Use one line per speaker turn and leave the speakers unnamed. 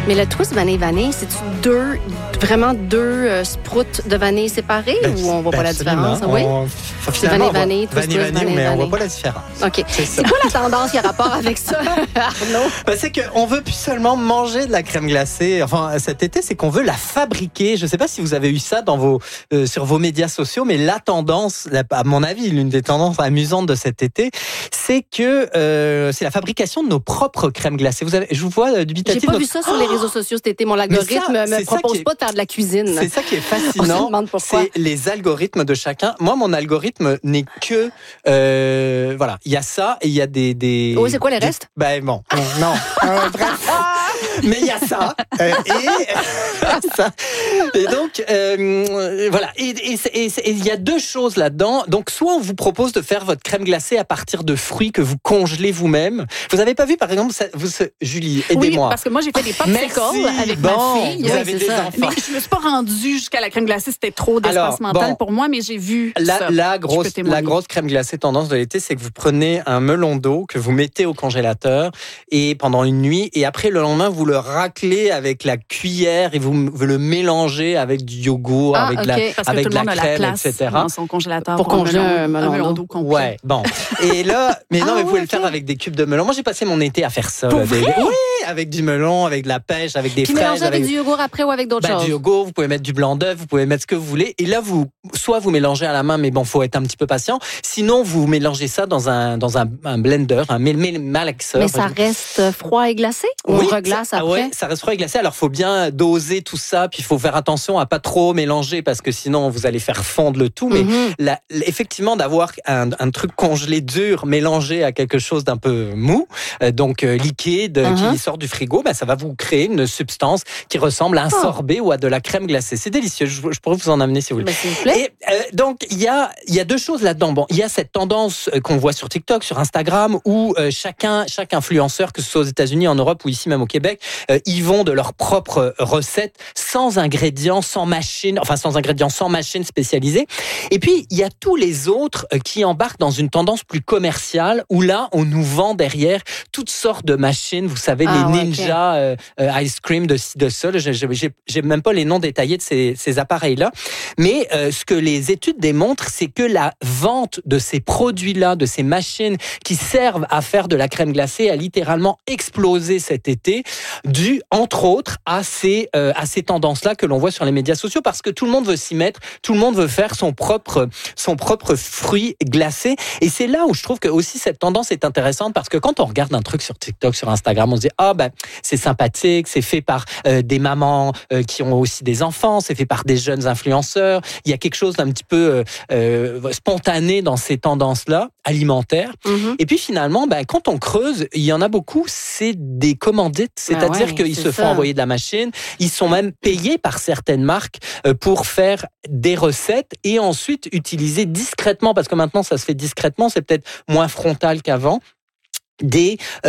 Mais le twist vanille, c'est-tu vraiment deux sprouts de vanille séparés ou on voit pas la différence? Oui. C'est vanille, twist,
mais on voit pas la différence.
OK. C'est quoi la tendance qui a rapport avec ça, Arnaud?
C'est qu'on veut plus seulement manger de la crème glacée. Enfin, cet été, c'est qu'on veut la fabriquer. Je sais pas si vous avez eu ça sur vos médias sociaux, mais la tendance, à mon avis, l'une des tendances amusantes de cet été, c'est que c'est la fabrication de nos propres crèmes glacées. Je vous vois dubitatif.
J'ai pas vu ça sur les réseaux sociaux cet été. Mon algorithme me propose pas de faire de la cuisine.
C'est ça qui est fascinant.
On se demande pourquoi.
C'est les algorithmes de chacun. Moi, mon algorithme n'est que voilà. Il y a ça et il y a des.
Oh, c'est quoi les restes?
Ben bon, non. Bref. Mais il y a ça. Et donc voilà. Et il y a deux choses là-dedans. Donc soit on vous propose de faire votre crème glacée à partir de fruits que vous congelez vous-même. Vous avez pas vu par exemple Julie, aidez-moi.
Oui, parce que moi j'ai fait des popsicles avec ma fille.
Vous avez des enfants.
Mais je me suis pas rendue jusqu'à la crème glacée, c'était trop d'espace mental pour moi, mais j'ai vu ça.
La grosse crème glacée tendance de l'été, c'est que vous prenez un melon d'eau que vous mettez au congélateur et pendant une nuit et après le lendemain vous le raclez avec la cuillère et vous le mélangez avec du yogourt, avec de la crème, etc.
Dans son congélateur
pour congeler un melon d'eau
complet.
Ouais, bon. Et là, mais non, mais vous pouvez le faire avec des cubes de melon. Moi, j'ai passé mon été à faire ça.
Oui,
avec du melon, avec de la pêche, avec des fraises.
Mélanger avec du yogourt après ou avec d'autres choses.
Du yogourt, vous pouvez mettre du blanc d'œuf, vous pouvez mettre ce que vous voulez. Et là, soit vous mélangez à la main, mais bon, faut être un petit peu patient. Sinon, vous mélangez ça dans un blender, un malaxeur.
Mais ça reste froid et glacé? Ou on reglace après?
Oui, ça reste froid et glacé. Alors, faut bien doser tout ça, puis il faut faire attention à pas trop mélanger parce que sinon, vous allez faire fondre le tout. Mais effectivement, d'avoir un truc congelé dur mélangé à quelque chose d'un peu mou, donc liquide, qui sort du frigo, ça va vous créer une substance qui ressemble à un sorbet ou à de la crème glacée. C'est délicieux. Je pourrais vous en amener si vous voulez.
S'il vous plaît.
Et donc, il y a deux choses là-dedans. Bon, il y a cette tendance qu'on voit sur TikTok, sur Instagram, où chaque influenceur, que ce soit aux États-Unis, en Europe ou ici même au Québec, ils vont de leurs propres recettes sans ingrédients, sans machine spécialisée. Et puis, il y a tous les autres qui embarquent dans une tendance plus commerciale où là, on nous vend derrière toutes sortes de machines. Vous savez, les Ninja Ice Cream de ci, de ça. J'ai même pas les noms détaillés de ces appareils-là. Mais ce que les études démontrent, c'est que la vente de ces produits-là, de ces machines qui servent à faire de la crème glacée a littéralement explosé cet été, dû, entre autres, à ces tendances-là que l'on voit sur les médias sociaux, parce que tout le monde veut s'y mettre, tout le monde veut faire son propre fruit glacé. Et c'est là où je trouve que aussi cette tendance est intéressante, parce que quand on regarde un truc sur TikTok, sur Instagram, on se dit c'est sympathique, c'est fait par des mamans qui ont aussi des enfants, c'est fait par des jeunes influenceurs. Il y a quelque chose d'un petit peu spontané dans ces tendances-là alimentaires. Et puis finalement, quand on creuse, il y en a beaucoup, c'est des commandites, c'est-à-dire qu'ils se font envoyer de la machine. Ils sont même payés par certaines marques pour faire des recettes et ensuite utiliser discrètement, parce que maintenant ça se fait discrètement, c'est peut-être moins frontal qu'avant, des